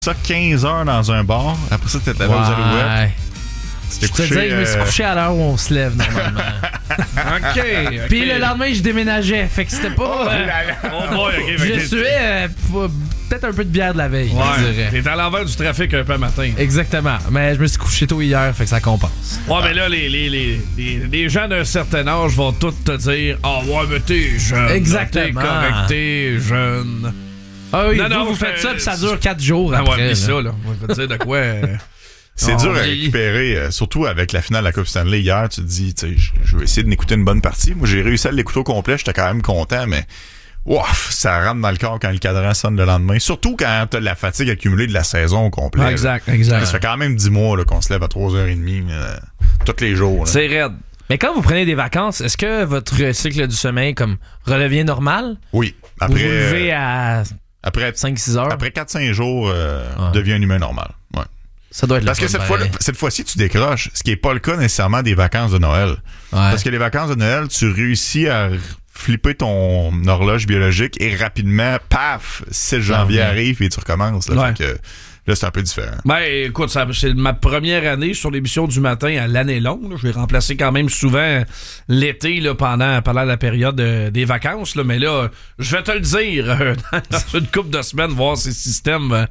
ça 15 heures dans un bar. Après ça, t'étais allé aux Alouettes. Je te dis, je me suis couché à l'heure où on se lève normalement. OK. Puis le lendemain, je déménageais. Fait que c'était pas... je suais peut-être un peu de bière de la veille, je dirais. T'es à l'envers du trafic un peu matin. Exactement. Mais je me suis couché tôt hier, fait que ça compense. Ouais, mais là, les gens d'un certain âge vont tous te dire « Ah ouais, mais t'es jeune. Exactement. T'es correct, t'es jeune. » Ah oui, vous faites ça, puis ça dure 4 jours après. Ouais, mais ça, là. On va te dire de quoi... C'est dur à récupérer, surtout avec la finale de la Coupe Stanley hier. Tu te dis, tu sais, je vais essayer de m'écouter une bonne partie. Moi, j'ai réussi à l'écouter au complet, j'étais quand même content, mais ça rentre dans le corps quand le cadran sonne le lendemain. Surtout quand t'as la fatigue accumulée de la saison au complet. Ouais, exact. Ça fait quand même 10 mois là, qu'on se lève à 3h30 tous les jours. Là. C'est raide. Mais quand vous prenez des vacances, est-ce que votre cycle du sommeil comme redevient normal? Oui. Après, vous vous levez à 5-6 heures? Après 4-5 jours, devient un humain normal. Ouais. Ça doit être parce que cette fois-ci, tu décroches, ce qui n'est pas le cas nécessairement des vacances de Noël. Ouais. Parce que les vacances de Noël, tu réussis à flipper ton horloge biologique et rapidement, paf, 6 janvier arrive et tu recommences. Là, fait que, là, c'est un peu différent. Ben, écoute, c'est ma première année sur l'émission du matin à l'année longue. Là. Je vais remplacer quand même souvent l'été là, pendant la période des vacances. Là. Mais là, je vais te le dire, dans une couple de semaines, voir si le système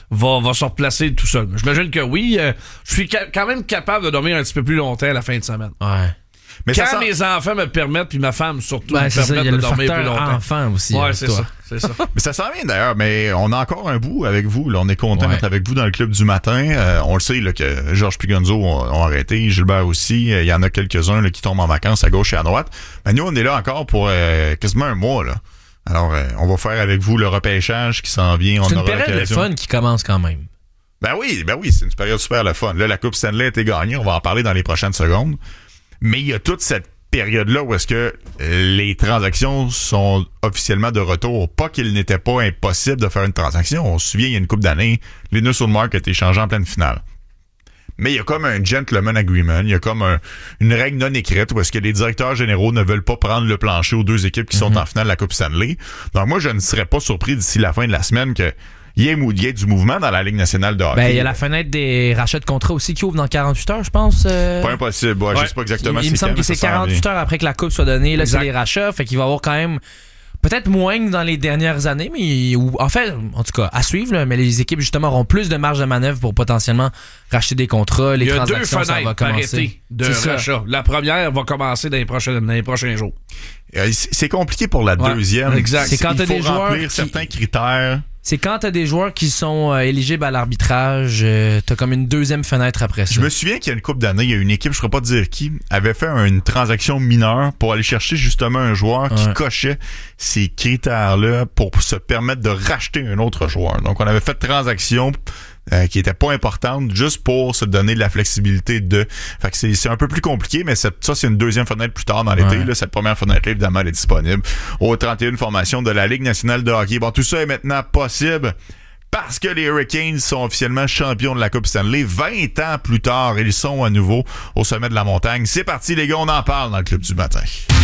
va se replacer tout seul. J'imagine que oui. Je suis quand même capable de dormir un petit peu plus longtemps à la fin de semaine. Ouais. Mais quand mes enfants me permettent, puis ma femme surtout, me permettent de dormir plus longtemps. Enfant aussi. Ouais, c'est ça. Mais ça s'en vient d'ailleurs, mais on a encore un bout avec vous. Là. On est content d'être avec vous dans le club du matin. On le sait là, que Georges Pigonzo ont arrêté, Gilbert aussi. Il y en a quelques-uns là, qui tombent en vacances à gauche et à droite. Mais nous, on est là encore pour quasiment un mois. Là. Alors, on va faire avec vous le repêchage qui s'en vient. C'est une période de fun qui commence quand même. Ben oui, c'est une période super le fun. Là, la Coupe Stanley a été gagnée. On va en parler dans les prochaines secondes. Mais il y a toute cette période-là où est-ce que les transactions sont officiellement de retour. Pas qu'il n'était pas impossible de faire une transaction. On se souvient, il y a une couple d'années, Linus Ullmark a été échangé en pleine finale. Mais il y a comme un gentleman agreement, il y a comme une règle non écrite où est-ce que les directeurs généraux ne veulent pas prendre le plancher aux deux équipes qui sont en finale de la Coupe Stanley. Donc moi, je ne serais pas surpris d'ici la fin de la semaine que il y a du mouvement dans la Ligue nationale de hockey. Ben, il y a la fenêtre des rachats de contrats aussi qui ouvre dans 48 heures, je pense. Pas impossible. Ouais. Je sais pas exactement. Il me semble que c'est 48 heures après que la coupe soit donnée. Là, c'est les rachats. Fait qu'il va y avoir quand même peut-être moins que dans les dernières années, mais en fait, en tout cas, à suivre. Là, mais les équipes, justement, auront plus de marge de manœuvre pour potentiellement racheter des contrats. Les transactions, ça va commencer. De rachat. La première va commencer dans les prochains jours. C'est compliqué pour la deuxième. Exact. C'est quand tu as des joueurs certains critères. C'est quand t'as des joueurs qui sont éligibles à l'arbitrage, t'as comme une deuxième fenêtre après ça. Je me souviens qu'il y a une couple d'années, il y a une équipe, je ne pourrais pas dire qui, avait fait une transaction mineure pour aller chercher justement un joueur qui cochait ces critères-là pour se permettre de racheter un autre joueur. Donc, on avait fait transaction qui était pas importante juste pour se donner de la flexibilité de. Fait que c'est un peu plus compliqué, mais ça c'est une deuxième fenêtre plus tard dans l'été. Là, cette première fenêtre-là, évidemment, elle est disponible aux 31 formations de la Ligue nationale de hockey. Bon, tout ça est maintenant possible parce que les Hurricanes sont officiellement champions de la Coupe Stanley. 20 ans plus tard, ils sont à nouveau au sommet de la montagne. C'est parti, les gars, on en parle dans le club du matin.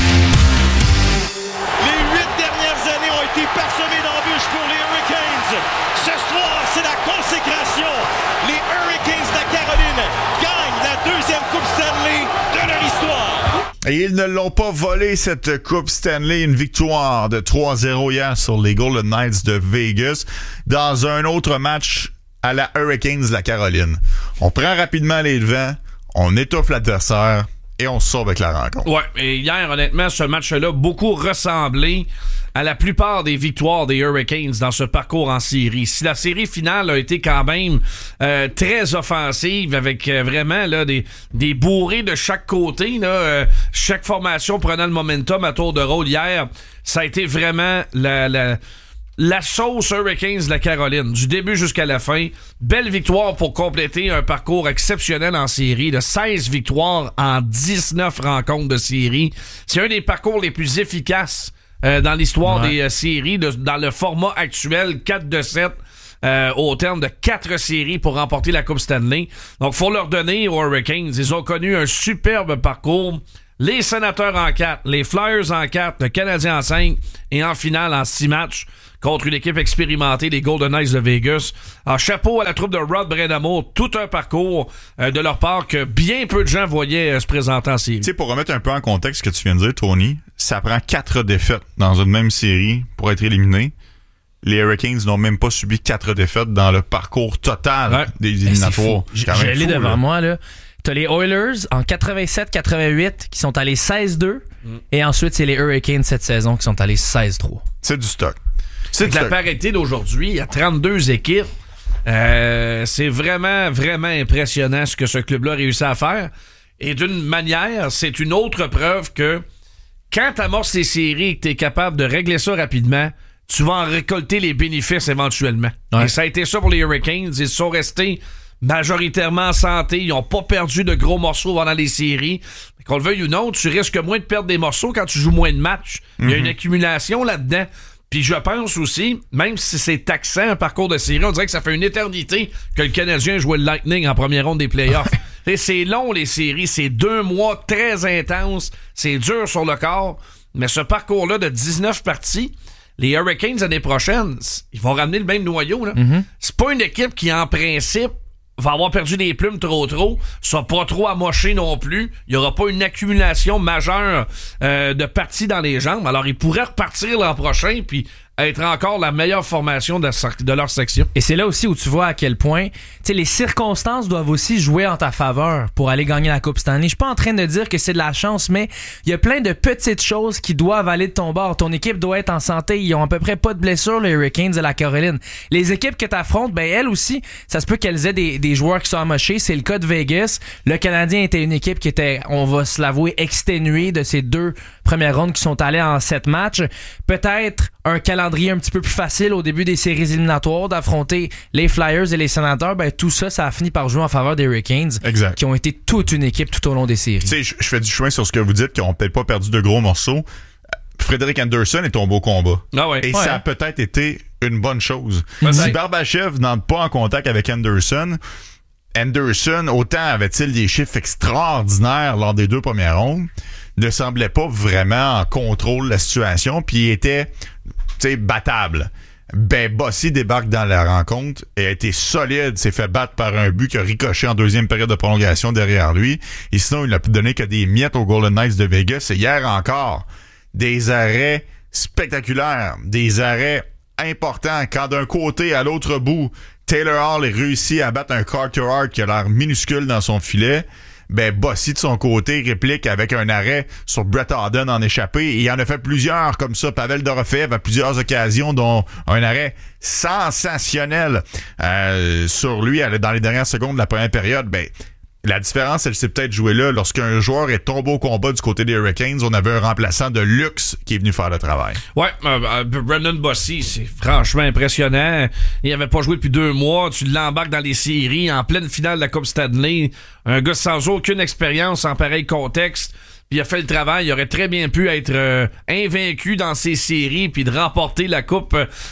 Les 8 dernières années ont été parsemées d'embûches pour les Hurricanes. Ce soir, c'est la consécration. Les Hurricanes de la Caroline gagnent la deuxième Coupe Stanley de leur histoire. Et ils ne l'ont pas volé, cette Coupe Stanley. Une victoire de 3-0 hier sur les Golden Knights de Vegas dans un autre match à la Hurricanes de la Caroline. On prend rapidement les devants, on étouffe l'adversaire et on se sauve avec la rencontre. Ouais, et hier, honnêtement, ce match-là, beaucoup ressemblé à la plupart des victoires des Hurricanes dans ce parcours en série. Si la série finale a été quand même très offensive, avec vraiment là des bourrées de chaque côté, là, chaque formation prenant le momentum à tour de rôle hier, ça a été vraiment la sauce Hurricanes de la Caroline, du début jusqu'à la fin. Belle victoire pour compléter un parcours exceptionnel en série, de 16 victoires en 19 rencontres de série. C'est un des parcours les plus efficaces dans l'histoire des séries, dans le format actuel, 4-7, au terme de 4 séries pour remporter la Coupe Stanley. Donc, faut leur donner aux Hurricanes. Ils ont connu un superbe parcours. les Sénateurs en 4, les Flyers en 4, le Canadien en 5 et en finale en 6 matchs contre une équipe expérimentée, les Golden Knights de Vegas. Alors, chapeau à la troupe de Rod Brind'Amour, tout un parcours de leur part que bien peu de gens voyaient se présenter en série. Tu sais, pour remettre un peu en contexte ce que tu viens de dire, Tony, ça prend 4 défaites dans une même série pour être éliminé. Les Hurricanes n'ont même pas subi 4 défaites dans le parcours total des éliminatoires. Je l'ai devant moi, là. T'as les Oilers en 87-88 qui sont allés 16-2 et ensuite c'est les Hurricanes cette saison qui sont allés 16-3. C'est du stock. C'est la parité d'aujourd'hui, il y a 32 équipes. C'est vraiment, vraiment impressionnant ce que ce club-là a réussi à faire. Et d'une manière, c'est une autre preuve que quand t'amorces les séries et que t'es capable de régler ça rapidement, tu vas en récolter les bénéfices éventuellement. Ouais. Et ça a été ça pour les Hurricanes. Ils sont restés majoritairement en santé. Ils n'ont pas perdu de gros morceaux pendant les séries. Qu'on le veuille ou non, tu risques moins de perdre des morceaux quand tu joues moins de matchs. Il y a une accumulation là-dedans. Puis je pense aussi, même si c'est taxant un parcours de série, on dirait que ça fait une éternité que le Canadien jouait le Lightning en première ronde des playoffs. Et c'est long les séries, c'est 2 mois très intenses, c'est dur sur le corps. Mais ce parcours-là de 19 parties, les Hurricanes l'année prochaine, ils vont ramener le même noyau. Là. C'est pas une équipe qui, en principe, va avoir perdu des plumes trop, sera pas trop amoché non plus. Il y aura pas une accumulation majeure de parties dans les jambes. Alors, ils pourraient repartir l'an prochain, puis être encore la meilleure formation de leur section. Et c'est là aussi où tu vois à quel point les circonstances doivent aussi jouer en ta faveur pour aller gagner la Coupe Stanley. Je suis pas en train de dire que c'est de la chance, mais il y a plein de petites choses qui doivent aller de ton bord. Ton équipe doit être en santé. Ils ont à peu près pas de blessures, les Hurricanes de la Caroline. Les équipes que tu affrontes, ben elles aussi, ça se peut qu'elles aient des joueurs qui sont amochés. C'est le cas de Vegas. Le Canadien était une équipe qui était, on va se l'avouer, exténuée de ces 2 premières rondes qui sont allées en 7 matchs. Peut-être un calendrier un petit peu plus facile au début des séries éliminatoires d'affronter les Flyers et les Sénateurs. Ben, tout ça, ça a fini par jouer en faveur des Hurricanes. Exact. Qui ont été toute une équipe tout au long des séries. Tu sais, je fais du chemin sur ce que vous dites, qu'ils n'ont peut-être pas perdu de gros morceaux. Frédéric Anderson est tombé au combat. Ah ouais. Et ça a peut-être été une bonne chose. Peut-être. Si Barbashev n'entre pas en contact avec Anderson, autant avait-il des chiffres extraordinaires lors des 2 premières rondes, ne semblait pas vraiment en contrôle de la situation, puis il était battable. Ben, Bossy débarque dans la rencontre et a été solide, s'est fait battre par un but qui a ricoché en 2e période de prolongation derrière lui. Et sinon, il n'a pu donner que des miettes aux Golden Knights de Vegas. Et hier encore, des arrêts spectaculaires, des arrêts importants. Quand d'un côté à l'autre bout, Taylor Hall est réussi à battre un Carter Hart qui a l'air minuscule dans son filet, ben Bossy de son côté réplique avec un arrêt sur Brett Howden en échappé, et il en a fait plusieurs comme ça. Pavel Dorofeev à plusieurs occasions, dont un arrêt sensationnel sur lui dans les dernières secondes de la première période. Ben la différence, elle s'est peut-être jouée là. Lorsqu'un joueur est tombé au combat du côté des Hurricanes, on avait un remplaçant de luxe qui est venu faire le travail. Ouais, Brendan Bossy, c'est franchement impressionnant. Il avait pas joué depuis 2 mois. Tu l'embarques dans les séries en pleine finale de la Coupe Stanley. Un gars sans aucune expérience en pareil contexte. Puis il a fait le travail. Il aurait très bien pu être invaincu dans ces séries puis de remporter la Coupe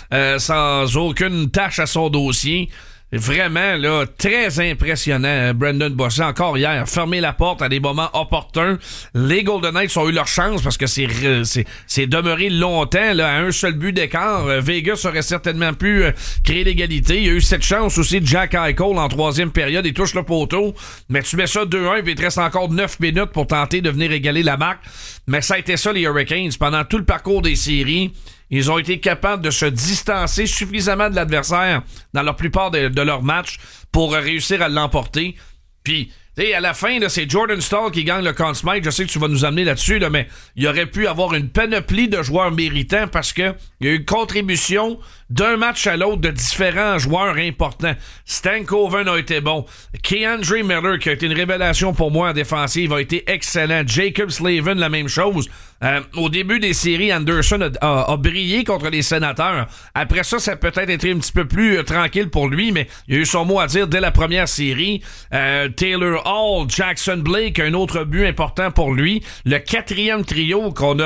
sans aucune tâche à son dossier. Vraiment, là, très impressionnant, Brendan Bossy. Encore hier, fermer la porte à des moments opportuns. Les Golden Knights ont eu leur chance parce que c'est demeuré longtemps, là, à un seul but d'écart. Vegas aurait certainement pu créer l'égalité. Il y a eu cette chance aussi de Jack Eichel en 3e période. Il touche le poteau. Mais tu mets ça 2-1 puis il te reste encore 9 minutes pour tenter de venir égaler la marque. Mais ça a été ça, les Hurricanes. Pendant tout le parcours des séries, ils ont été capables de se distancer suffisamment de l'adversaire dans la plupart de leurs matchs pour réussir à l'emporter. Puis, à la fin, là, c'est Jordan Staal qui gagne le Conn Smythe. Je sais que tu vas nous amener là-dessus, là, mais il aurait pu avoir une panoplie de joueurs méritants parce que il y a eu une contribution d'un match à l'autre de différents joueurs importants. Stankoven a été bon. Keandre Miller, qui a été une révélation pour moi en défensive, a été excellent. Jacob Slavin, la même chose. Au début des séries, Anderson a brillé contre les Sénateurs. Après ça, ça a peut-être été un petit peu plus tranquille pour lui, mais il a eu son mot à dire dès la première série. Taylor Hall, Jackson Blake, un autre but important pour lui. Le 4e trio qu'on a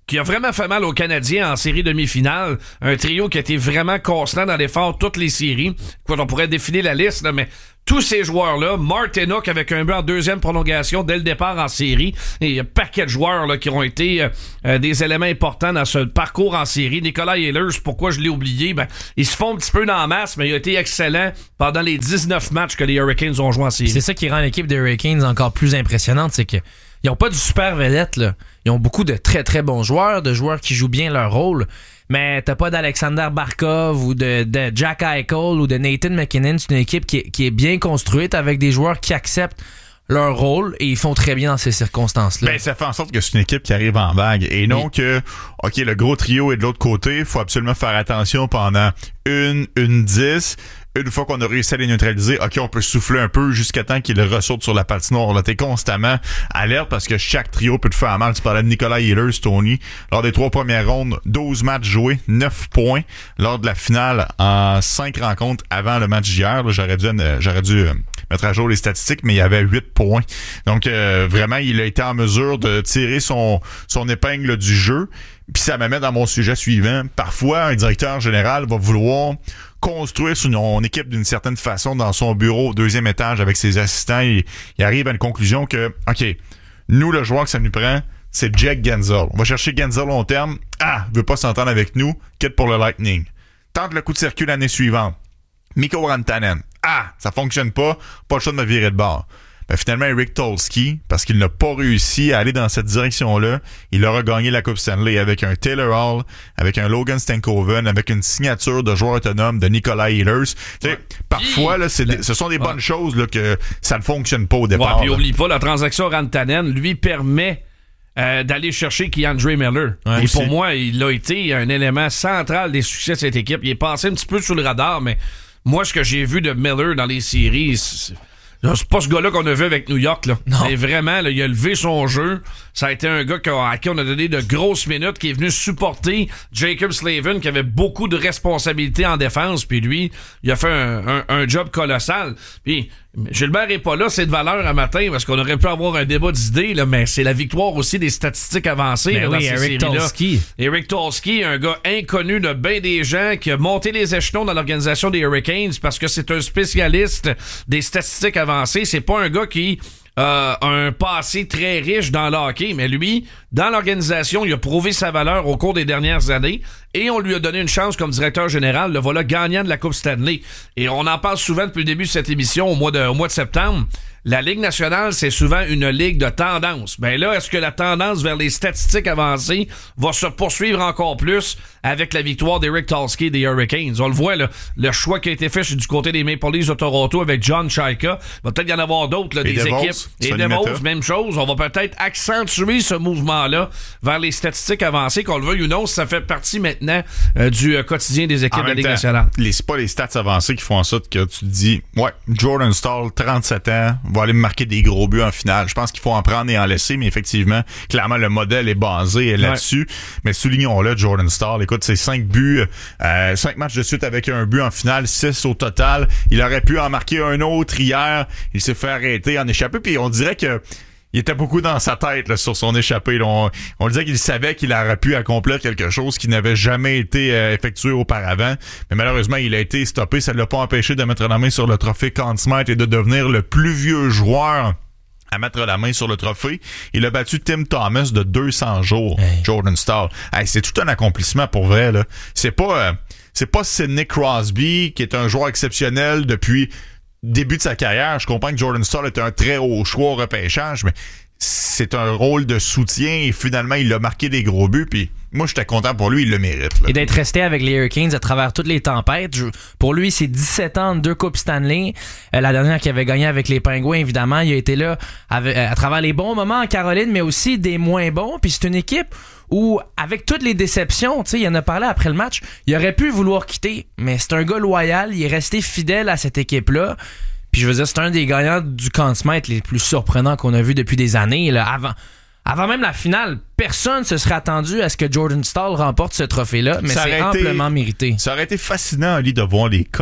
qui a vraiment fait mal aux Canadiens en série demi-finale. Un trio qui a été vraiment constant dans l'effort toutes les séries. Écoute, on pourrait définir la liste, là, mais tous ces joueurs-là, Martinook avec un but en deuxième prolongation dès le départ en série, et il y a un paquet de joueurs là, qui ont été des éléments importants dans ce parcours en série. Nicolas Ehlers, pourquoi je l'ai oublié? Ben, ils se font un petit peu dans la masse, mais il a été excellent pendant les 19 matchs que les Hurricanes ont joué en série. C'est ça qui rend l'équipe des Hurricanes encore plus impressionnante, c'est que ils n'ont pas du super vedette, là. Ils ont beaucoup de très très bons joueurs, de joueurs qui jouent bien leur rôle, mais t'as pas d'Alexander Barkov ou de Jack Eichel ou de Nathan McKinnon. C'est une équipe qui est bien construite avec des joueurs qui acceptent leur rôle et ils font très bien dans ces circonstances-là. Ben, ça fait en sorte que c'est une équipe qui arrive en vague et non que, OK, le gros trio est de l'autre côté, faut absolument faire attention pendant une 10. Une fois qu'on a réussi à les neutraliser, OK, on peut souffler un peu jusqu'à temps qu'ils ressortent sur la patinoire. Là, t'es constamment alerte parce que chaque trio peut te faire mal. Tu parlais de Nicolas Ehlers, Tony. Lors des 3 premières rondes, 12 matchs joués, 9 points. Lors de la finale, en 5 rencontres avant le match d'hier, là, j'aurais dû mettre à jour les statistiques, mais il y avait 8 points. Donc, vraiment, il a été en mesure de tirer son épingle du jeu. Puis ça m'amène dans mon sujet suivant. Parfois, un directeur général va vouloir construire son équipe d'une certaine façon dans son bureau au 2e étage avec ses assistants. Il arrive à une conclusion que, OK, nous, le joueur que ça nous prend, c'est Jack Genzel. On va chercher Genzel long terme. Ah, il veut pas s'entendre avec nous. Quitte pour le Lightning. Tente le coup de circuit l'année suivante. Mikko Rantanen. Ah, ça fonctionne pas. Pas le choix de me virer de bord. Ben, finalement, Eric Tolsky, parce qu'il n'a pas réussi à aller dans cette direction-là, il aura gagné la Coupe Stanley avec un Taylor Hall, avec un Logan Stankoven, avec une signature de joueur autonome de Nicolas Ehlers. Ouais. Parfois, là, ce sont des bonnes choses là, que ça ne fonctionne pas au départ. Puis oublie pas, la transaction Rantanen lui permet d'aller chercher Keandre Miller. Ouais, et pour moi, il a été un élément central des succès de cette équipe. Il est passé un petit peu sous le radar, mais moi, ce que j'ai vu de Miller dans les séries, c'est pas ce gars-là qu'on a vu avec New York, là. Non. Mais vraiment, là, il a levé son jeu. Ça a été un gars à qui on a donné de grosses minutes, qui est venu supporter Jacob Slavin, qui avait beaucoup de responsabilités en défense. Puis lui, il a fait un job colossal. Puis Gilbert est pas là, c'est de valeur à matin, parce qu'on aurait pu avoir un débat d'idées, là, mais c'est la victoire aussi des statistiques avancées là, dans ces séries-là. Eric Tolsky, un gars inconnu de bien des gens, qui a monté les échelons dans l'organisation des Hurricanes parce que c'est un spécialiste des statistiques avancées. C'est pas un gars qui un passé très riche dans le hockey, mais lui, dans l'organisation, il a prouvé sa valeur au cours des dernières années et on lui a donné une chance comme directeur général. Le voilà gagnant de la Coupe Stanley. Et on en parle souvent depuis le début de cette émission au mois de septembre. La Ligue nationale, c'est souvent une ligue de tendance. Ben là, est-ce que la tendance vers les statistiques avancées va se poursuivre encore plus avec la victoire d'Eric Tolsky des Hurricanes? On le voit, là, le choix qui a été fait du côté des Maple Leafs de Toronto avec John Chayka. Il va peut-être y en avoir d'autres, là, des équipes. Et Devos, même chose. On va peut-être accentuer ce mouvement-là vers les statistiques avancées, qu'on le veuille ou non, ça fait partie maintenant du quotidien des équipes de la Ligue nationale. C'est pas les stats avancées qui font en sorte que tu te dis, ouais, Jordan Staal, 37 ans, va aller me marquer des gros buts en finale. Je pense qu'il faut en prendre et en laisser, mais effectivement, clairement, le modèle est basé là-dessus. Ouais. Mais soulignons-le, Jordan Staal, écoute, c'est 5 buts, 5 matchs de suite avec un but en finale, 6 au total. Il aurait pu en marquer un autre hier. Il s'est fait arrêter, en échapper, puis on dirait que il était beaucoup dans sa tête là, sur son échappée. On disait qu'il savait qu'il aurait pu accomplir quelque chose qui n'avait jamais été effectué auparavant. Mais malheureusement, il a été stoppé. Ça ne l'a pas empêché de mettre la main sur le trophée Conn Smythe et de devenir le plus vieux joueur à mettre la main sur le trophée. Il a battu Tim Thomas de 200 jours, Jordan Staal. Hey, c'est tout un accomplissement pour vrai. Là. C'est pas Sidney Crosby qui est un joueur exceptionnel depuis début de sa carrière. Je comprends que Jordan Staal est un très haut choix au repêchage, mais c'est un rôle de soutien et finalement, il a marqué des gros buts, puis moi, j'étais content pour lui, il le mérite. Là. Et d'être resté avec les Hurricanes à travers toutes les tempêtes. Pour lui, c'est 17 ans, 2 Coupes Stanley. La dernière qu'il avait gagné avec les Pingouins, évidemment, il a été là à travers les bons moments en Caroline, mais aussi des moins bons. Puis c'est une équipe où, avec toutes les déceptions, tu sais, il en a parlé après le match, il aurait pu vouloir quitter, mais c'est un gars loyal, il est resté fidèle à cette équipe-là. Puis je veux dire, c'est un des gagnants du Conn Smythe les plus surprenants qu'on a vu depuis des années. Là, avant même la finale, personne se serait attendu à ce que Jordan Staal remporte ce trophée-là, mais c'est amplement mérité. Ça aurait été fascinant, Ali, de voir les cotes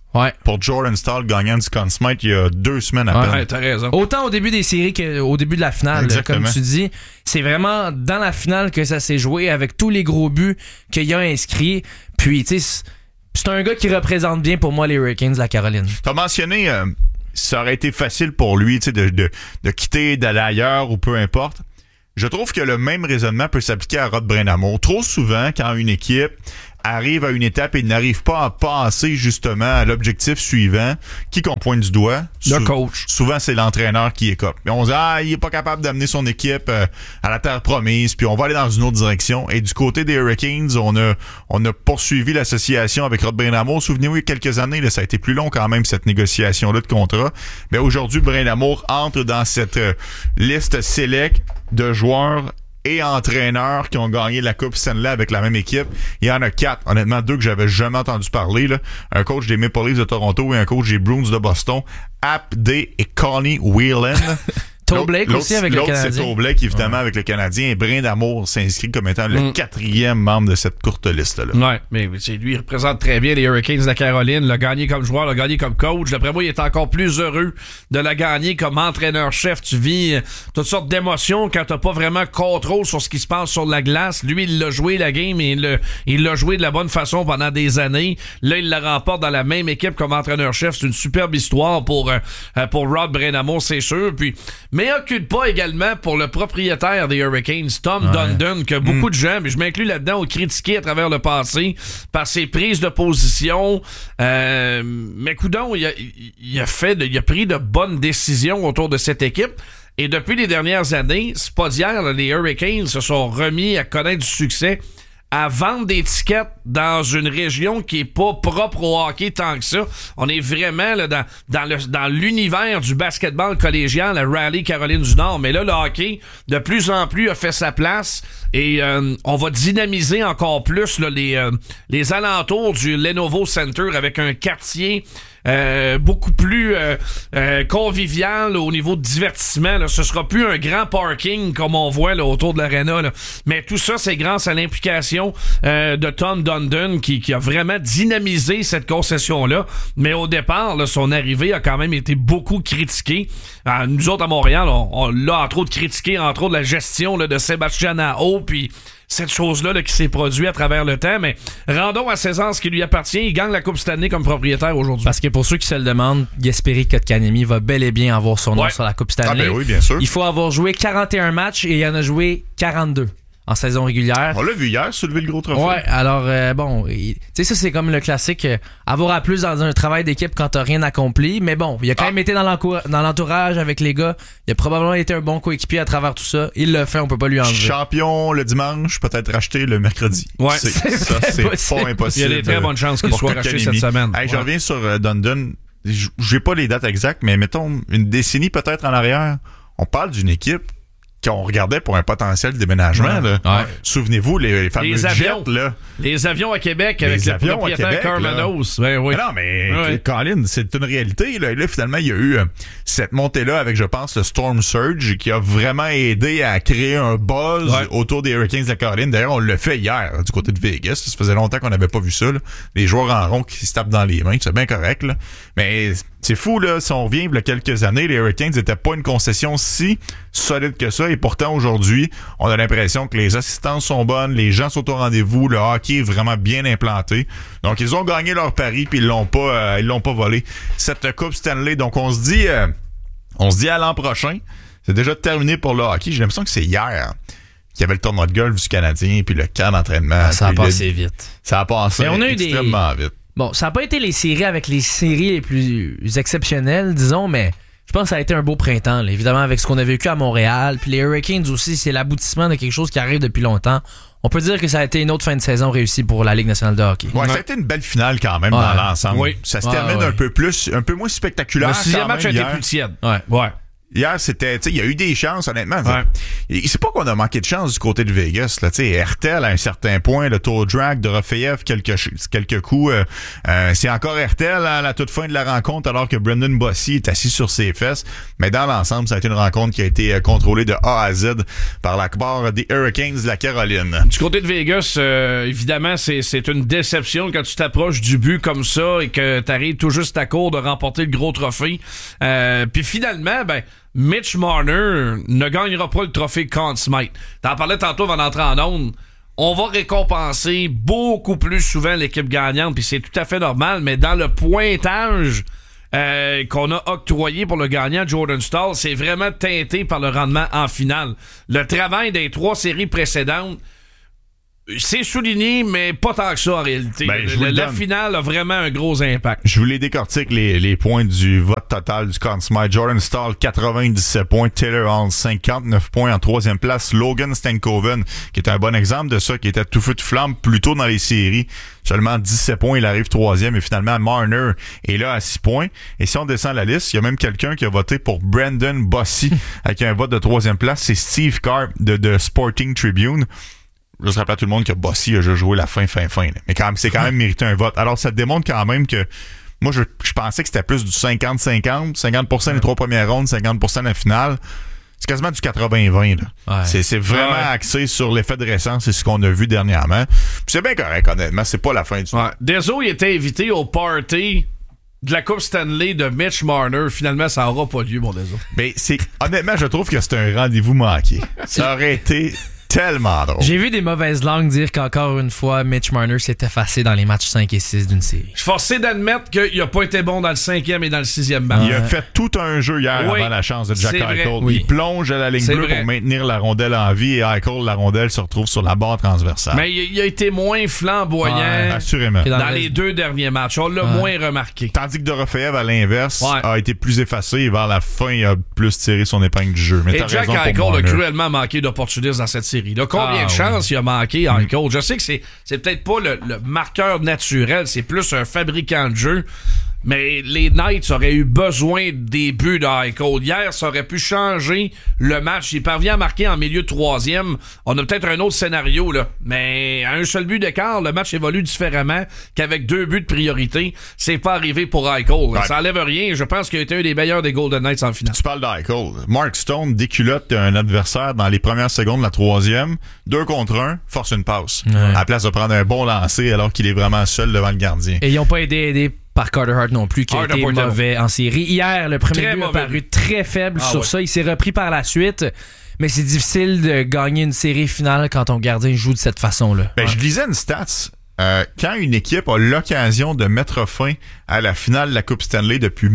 pour Jordan Staal gagnant du Conn Smythe il y a 2 semaines à peine. Ouais, t'as raison. Autant au début des séries qu'au début de la finale, Exactement. comme tu dis. C'est vraiment dans la finale que ça s'est joué avec tous les gros buts qu'il a inscrits. Puis, tu sais, c'est un gars qui représente bien pour moi les Hurricanes de la Caroline. T'as mentionné, ça aurait été facile pour lui de quitter, d'aller ailleurs ou peu importe. Je trouve que le même raisonnement peut s'appliquer à Rod Brind'Amour. Trop souvent, quand une équipe arrive à une étape et n'arrive pas à passer justement à l'objectif suivant, qui qu'on pointe du doigt? Le coach. Souvent, c'est l'entraîneur qui écope. Et on se dit, il est pas capable d'amener son équipe à la terre promise, puis on va aller dans une autre direction. Et du côté des Hurricanes, on a poursuivi l'association avec Rod Brind'Amour. Souvenez-vous, il y a quelques années, là, ça a été plus long quand même, cette négociation-là de contrat. Mais aujourd'hui, Brind'Amour entre dans cette liste select de joueurs et entraîneurs qui ont gagné la Coupe Stanley avec la même équipe. Il y en a 4, honnêtement 2 que j'avais jamais entendu parler, là. Un coach des Maple Leafs de Toronto et un coach des Bruins de Boston, Ap Day et Connie Whelan. Blake aussi avec le Canadien. C'est Blake, évidemment, avec le Canadien. Et Brind'Amour s'inscrit comme étant le 4e membre de cette courte liste-là. Ouais, mais lui, il représente très bien les Hurricanes de la Caroline. L'a gagné comme joueur, l'a gagné comme coach. D'après moi, il est encore plus heureux de la gagner comme entraîneur-chef. Tu vis toutes sortes d'émotions quand t'as pas vraiment contrôle sur ce qui se passe sur la glace. Lui, il l'a joué la game et il l'a joué de la bonne façon pendant des années. Là, il la remporte dans la même équipe comme entraîneur-chef. C'est une superbe histoire pour Rod Brind'Amour, c'est sûr. Puis, mais occupe pas également pour le propriétaire des Hurricanes, Tom Dundon, que beaucoup de gens, mais je m'inclus là-dedans, ont critiqué à travers le passé par ses prises de position. Mais coudonc, il a pris de bonnes décisions autour de cette équipe. Et depuis les dernières années, c'est pas d'hier, les Hurricanes se sont remis à connaître du succès, à vendre des tickets dans une région qui est pas propre au hockey tant que ça. On est vraiment là, dans l'univers du basketball collégial à Raleigh, Caroline du Nord. Mais là, le hockey, de plus en plus, a fait sa place et on va dynamiser encore plus là, les alentours du Lenovo Center avec un quartier beaucoup plus convivial là, au niveau de divertissement. Là. Ce sera plus un grand parking comme on voit là, autour de l'aréna. Là. Mais tout ça, c'est grâce à l'implication de Tom Dundon qui a vraiment dynamisé cette concession-là. Mais au départ, là, son arrivée a quand même été beaucoup critiquée. Nous autres, à Montréal, on l'a entre autres critiqué, entre autres la gestion là, de Sébastien Aho, puis cette chose-là là, qui s'est produite à travers le temps. Mais rendons à César ce qui lui appartient. Il gagne la Coupe Stanley comme propriétaire aujourd'hui. Parce que pour ceux qui se le demandent, Jesperi Kotkaniemi va bel et bien avoir son nom sur la Coupe Stanley. Ah ben oui, bien sûr. Il faut avoir joué 41 matchs et il en a joué 42 en saison régulière. On l'a vu hier, soulever le gros trophée. Ouais, alors bon, tu sais, ça c'est comme le classique, avoir à plus dans un travail d'équipe quand t'as rien accompli, mais bon, il a quand même été dans l'entourage avec les gars, il a probablement été un bon coéquipier à travers tout ça, il l'a fait, on peut pas lui enlever. Champion le dimanche, peut-être racheté le mercredi. Ouais, c'est pas impossible. Il y a des très bonnes chances qu'il soit racheté cette semaine. Hey, je reviens sur Dundon, j'ai pas les dates exactes, mais mettons une décennie peut-être en arrière, on parle d'une équipe qu'on regardait pour un potentiel déménagement. Là. Ouais. Souvenez-vous, les fameux avions. jets. Là. Les avions à Québec avec le propriétaire Carmanos. Ben, oui. Non, mais Colin, c'est une réalité. Là. Et là, finalement, il y a eu cette montée-là avec, je pense, le Storm Surge qui a vraiment aidé à créer un buzz autour des Hurricanes de la Caroline. D'ailleurs, on l'a fait hier du côté de Vegas. Ça faisait longtemps qu'on n'avait pas vu ça. Là. Les joueurs en rond qui se tapent dans les mains. C'est bien correct. Là. Mais c'est fou, là. Si on revient il y a quelques années, les Hurricanes n'étaient pas une concession si solide que ça. Et pourtant, aujourd'hui, on a l'impression que les assistances sont bonnes, les gens sont au rendez-vous, le hockey est vraiment bien implanté. Donc, ils ont gagné leur pari puis ils l'ont pas volé. Cette Coupe Stanley. Donc, on se dit à l'an prochain. C'est déjà terminé pour le hockey. J'ai l'impression que c'est hier qu'il y avait le tournoi de golf du Canadien puis le camp d'entraînement. Ça a passé vite. Ça a passé extrêmement vite. Bon, ça n'a pas été les séries avec les séries les plus exceptionnelles, disons, mais je pense que ça a été un beau printemps, là, évidemment, avec ce qu'on a vécu à Montréal. Puis les Hurricanes aussi, c'est l'aboutissement de quelque chose qui arrive depuis longtemps. On peut dire que ça a été une autre fin de saison réussie pour la Ligue nationale de hockey. Ouais, ça a été une belle finale quand même dans l'ensemble. Oui. Ça se termine un peu moins spectaculaire. Le sixième match a été plus tiède. Ouais. Hier, il y a eu des chances, honnêtement. Ouais. C'est pas qu'on a manqué de chance du côté de Vegas, là. Hertel, à un certain point, le toe drag de Rofeyev, quelques coups. C'est encore Hertel à la toute fin de la rencontre, alors que Brendan Bossy est assis sur ses fesses. Mais dans l'ensemble, ça a été une rencontre qui a été contrôlée de A à Z par la part des Hurricanes de la Caroline. Du côté de Vegas, évidemment, c'est une déception quand tu t'approches du but comme ça et que t'arrives tout juste à court de remporter le gros trophée. Puis finalement, Mitch Marner ne gagnera pas le trophée Conn Smythe. T'en parlais tantôt avant d'entrer en onde. On va récompenser beaucoup plus souvent l'équipe gagnante, puis c'est tout à fait normal, mais dans le pointage qu'on a octroyé pour le gagnant Jordan Staal, c'est vraiment teinté par le rendement en finale. Le travail des 3 séries précédentes, c'est souligné, mais pas tant que ça en réalité. La finale a vraiment un gros impact. Je vous les décortique les points du vote total du Conn Smythe. Jordan Staal, 97 points. Taylor Hall, 59 points. En 3e place, Logan Stankoven, qui est un bon exemple de ça, qui était tout feu de flamme plus tôt dans les séries. Seulement 17 points, il arrive 3e. Et finalement, Marner est là à 6 points. Et si on descend la liste, il y a même quelqu'un qui a voté pour Brendan Bossy avec un vote de 3e place. C'est Steve Carp de Sporting Tribune. Je rappeler à tout le monde que Bossy a joué la fin. Mais c'est quand même mérité un vote. Alors, ça démontre quand même que moi, je pensais que c'était plus du 50-50. 50% les 3 premières rondes, 50% la finale. C'est quasiment du 80-20. Là. Ouais. C'est vraiment axé sur l'effet de récent. C'est ce qu'on a vu dernièrement. Puis c'est bien correct, honnêtement. C'est pas la fin du temps. Deso, il était invité au party de la Coupe Stanley de Mitch Marner. Finalement, ça n'aura pas lieu, mon Deso. Mais honnêtement, je trouve que c'est un rendez-vous manqué. Ça aurait été tellement drôle. J'ai vu des mauvaises langues dire qu'encore une fois, Mitch Marner s'est effacé dans les matchs 5 et 6 d'une série. Je suis forcé d'admettre qu'il n'a pas été bon dans le 5e et dans le 6e match. Il a fait tout un jeu hier avant la chance de Jack Eichel. Il plonge à la ligne bleue pour maintenir la rondelle en vie et Eichel, la rondelle se retrouve sur la barre transversale. Mais il a été moins flamboyant assurément. Dans les 2 derniers matchs. On l'a moins remarqué. Tandis que Dorofeyev, à l'inverse, a été plus effacé et vers la fin, il a plus tiré son épingle du jeu. Mais et Jack Eichel a cruellement manqué d'opportunistes dans cette série. Là, combien de chances il a manqué Eichel? Je sais que c'est peut-être pas le marqueur naturel, c'est plus un fabricant de jeu. Mais les Knights auraient eu besoin des buts de Eichel. Hier, ça aurait pu changer le match. Il parvient à marquer en milieu de 3e. On a peut-être un autre scénario, là. Mais à un seul but d'écart, le match évolue différemment qu'avec 2 buts de priorité. C'est pas arrivé pour Eichel. Ouais. Ça enlève rien. Je pense qu'il a été un des meilleurs des Golden Knights en finale. Tu parles d'Eichel. Mark Stone déculotte un adversaire dans les premières secondes de la 3e. 2 contre 1, force une passe. Ouais. À la place de prendre un bon lancer alors qu'il est vraiment seul devant le gardien. Et ils n'ont pas aidé par Carter Hart non plus, qui a été mauvais en série. Hier, le premier but a paru très faible sur ça. Il s'est repris par la suite. Mais c'est difficile de gagner une série finale quand ton gardien joue de cette façon-là. Je lisais une stats. Quand une équipe a l'occasion de mettre fin à la finale de la Coupe Stanley depuis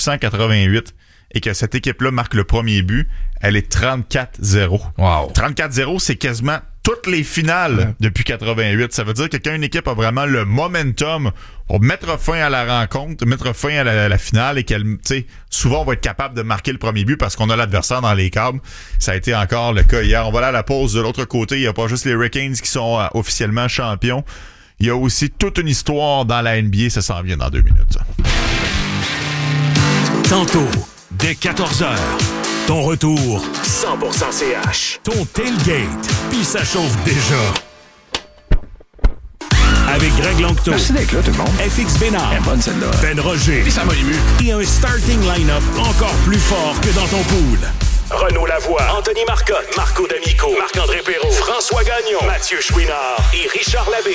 1988 et que cette équipe-là marque le premier but, elle est 34-0. Wow. 34-0, c'est quasiment toutes les finales depuis 88. Ça veut dire que quand une équipe a vraiment le momentum pour mettre fin à la rencontre, mettre fin à la finale et qu'elle, souvent on va être capable de marquer le premier but parce qu'on a l'adversaire dans les câbles. Ça a été encore le cas hier. On va aller à la pause. De l'autre côté, il n'y a pas juste les Hurricanes qui sont officiellement champions. Il y a aussi toute une histoire dans la NBA. Ça s'en vient dans 2 minutes. Ça. Tantôt, dès 14h. Ton retour, 100% CH. Ton tailgate, puis ça chauffe déjà. Avec Greg Langto. Merci d'être là, tout le monde. FX Bénard. Bonne celle-là. Ben Roger. Puis ça m'a ému. Et un starting line-up encore plus fort que dans ton pool. Renaud Lavoie, Anthony Marcotte, Marco D'Amico, Marc-André Perrault, François Gagnon, Mathieu Chouinard et Richard Labbé.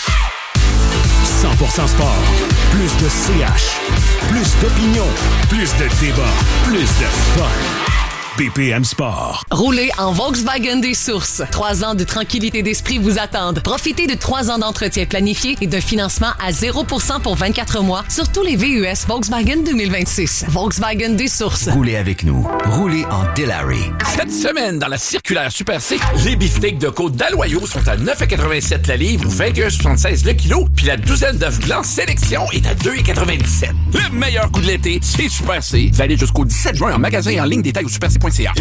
100% sport. Plus de CH. Plus d'opinion. Plus de débat. Plus de fun. BPM Sport. Roulez en Volkswagen des Sources. 3 ans de tranquillité d'esprit vous attendent. Profitez de 3 ans d'entretien planifié et d'un financement à 0% pour 24 mois sur tous les VUS Volkswagen 2026. Volkswagen des Sources. Roulez avec nous. Roulez en Delary. Cette semaine, dans la circulaire Super C, les beefsteaks de côte d'Aloyau sont à 9,87 la livre ou 21,76 le kilo, puis la douzaine d'œufs blancs sélection est à 2,97. Le meilleur coup de l'été, c'est Super C. Valide jusqu'au 17 juin en magasin et en ligne, détail au superc.ca.